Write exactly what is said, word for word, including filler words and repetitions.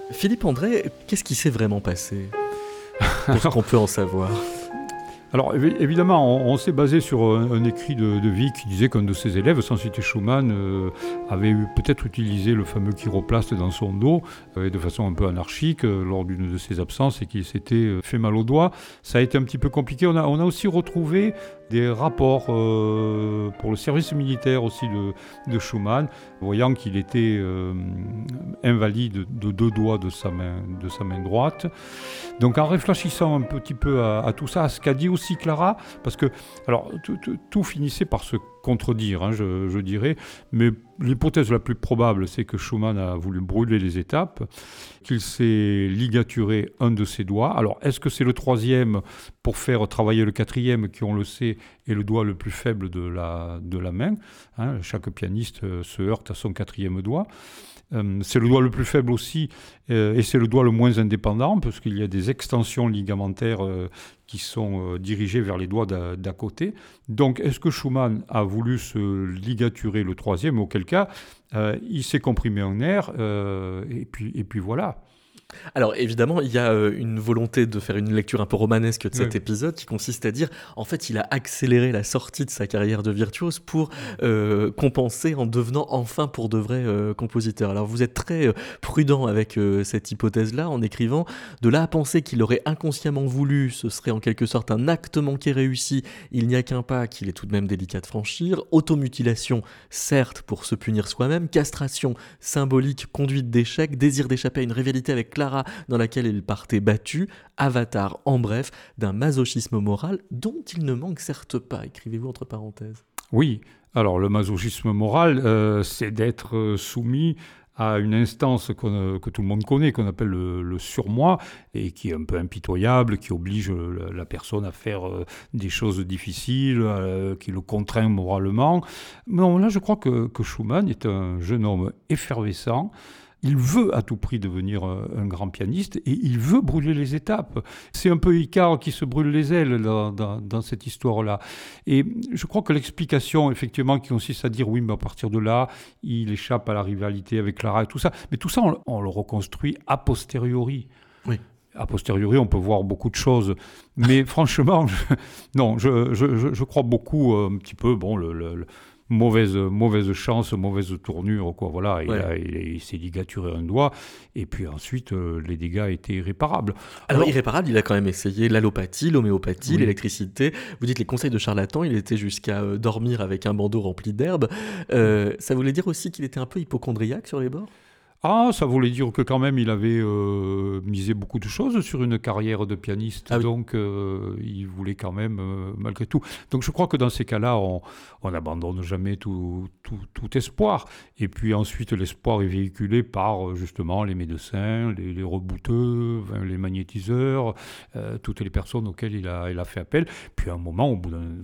Philippe André, qu'est-ce qui s'est vraiment passé pour ce qu'on peut en savoir? Alors évidemment, on, on s'est basé sur un, un écrit de, de Wieck qui disait qu'un de ses élèves, sans citer Schumann, euh, avait eu, peut-être utilisé le fameux chiroplaste dans son dos, euh, de façon un peu anarchique, euh, lors d'une de ses absences, et qu'il s'était euh, fait mal au doigt. Ça a été un petit peu compliqué. On a, on a aussi retrouvé des rapports euh, pour le service militaire aussi de, de Schumann, voyant qu'il était euh, invalide de deux doigts de sa main, de sa main droite. Donc en réfléchissant un petit peu à, à tout ça, à ce qu'a dit aussi Clara, parce que alors tout, tout, tout finissait par se contredire, hein, je, je dirais, mais l'hypothèse la plus probable, c'est que Schumann a voulu brûler les étapes, qu'il s'est ligaturé un de ses doigts. Alors, est-ce que c'est le troisième pour faire travailler le quatrième, qui, on le sait, est le doigt le plus faible de la, de la main, hein, chaque pianiste euh, se heurte à son quatrième doigt. Euh, c'est le doigt le plus faible aussi, euh, et c'est le doigt le moins indépendant, parce qu'il y a des extensions ligamentaires euh, qui sont euh, dirigées vers les doigts d'à, d'à côté. Donc, est-ce que Schumann a voulu se ligaturer le troisième, auquel cas, euh, il s'est comprimé en air, euh, et, puis, et puis voilà. Alors évidemment, il y a euh, une volonté de faire une lecture un peu romanesque de cet Oui. épisode qui consiste à dire, en fait, il a accéléré la sortie de sa carrière de virtuose pour euh, compenser en devenant enfin pour de vrai euh, compositeur. Alors vous êtes très euh, prudent avec euh, cette hypothèse-là en écrivant, de là à penser qu'il aurait inconsciemment voulu, ce serait en quelque sorte un acte manqué réussi, il n'y a qu'un pas qu'il est tout de même délicat de franchir, automutilation, certes pour se punir soi-même, castration symbolique, conduite d'échec, désir d'échapper à une rivalité avec Clara dans laquelle il partait battu, avatar en bref d'un masochisme moral dont il ne manque certes pas, écrivez-vous entre parenthèses. Oui, alors le masochisme moral, euh, c'est d'être euh, soumis à une instance qu'on, que tout le monde connaît, qu'on appelle le, le surmoi, et qui est un peu impitoyable, qui oblige la, la personne à faire euh, des choses difficiles, euh, qui le contraint moralement. Mais là, je crois que, que Schumann est un jeune homme effervescent. Il veut à tout prix devenir un grand pianiste et il veut brûler les étapes. C'est un peu Icare qui se brûle les ailes dans, dans, dans cette histoire-là. Et je crois que l'explication, effectivement, qui consiste à dire oui, mais à partir de là, il échappe à la rivalité avec Clara et tout ça. Mais tout ça, on, on le reconstruit a posteriori. Oui. A posteriori, on peut voir beaucoup de choses. Mais franchement, je, non, je, je, je crois beaucoup, un petit peu, bon, le... le, le Mauvaise, mauvaise chance, mauvaise tournure, quoi. Voilà, il, ouais. a, il, il s'est ligaturé un doigt, et puis ensuite, euh, les dégâts étaient irréparables. Alors, Alors, irréparable, il a quand même essayé l'allopathie, l'homéopathie, oui. l'électricité. Vous dites les conseils de charlatan, il était jusqu'à euh, dormir avec un bandeau rempli d'herbe. Euh, ça voulait dire aussi qu'il était un peu hypocondriaque sur les bords ? Ah, ça voulait dire que quand même il avait euh, misé beaucoup de choses sur une carrière de pianiste, ah oui. donc euh, il voulait quand même, euh, malgré tout. Donc je crois que dans ces cas-là, on n'abandonne jamais tout, tout, tout espoir. Et puis ensuite, l'espoir est véhiculé par justement les médecins, les, les rebouteux, les magnétiseurs, euh, toutes les personnes auxquelles il a, il a fait appel. Puis à un moment, au bout d'un